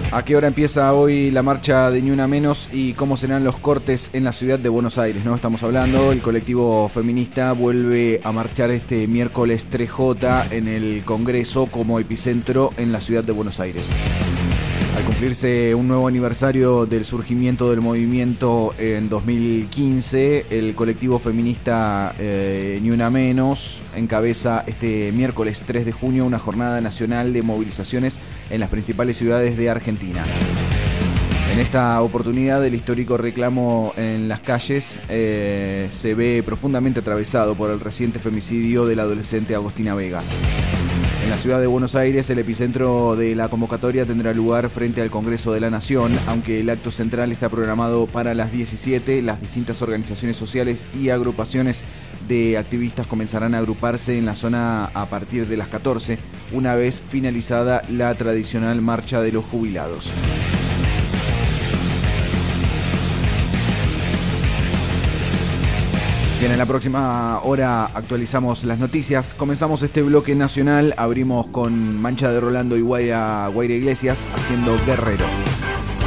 ¿A qué hora empieza hoy la marcha de Ni Una Menos y cómo serán los cortes en la ciudad de Buenos Aires? ¿No? Estamos hablando, el colectivo feminista vuelve a marchar este miércoles 3J en el Congreso como epicentro en la ciudad de Buenos Aires. Al cumplirse un nuevo aniversario del surgimiento del movimiento en 2015, el colectivo feminista Ni Una Menos encabeza este miércoles 3 de junio una jornada nacional de movilizaciones en las principales ciudades de Argentina. En esta oportunidad, el histórico reclamo en las calles se ve profundamente atravesado por el reciente femicidio de la adolescente Agostina Vega. En la ciudad de Buenos Aires, el epicentro de la convocatoria tendrá lugar frente al Congreso de la Nación, aunque el acto central está programado para las 17. Las distintas organizaciones sociales y agrupaciones de activistas comenzarán a agruparse en la zona a partir de las 14, una vez finalizada la tradicional marcha de los jubilados. Bien, en la próxima hora actualizamos las noticias. Comenzamos este bloque nacional. Abrimos con Mancha de Rolando y Guaira Iglesias haciendo Guerrero.